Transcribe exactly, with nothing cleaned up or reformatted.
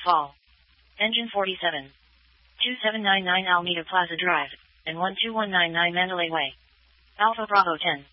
Fall. Engine forty-seven. two seven nine nine Alameda Plaza Drive, and one two one nine nine Mandalay Way. Alpha Bravo ten.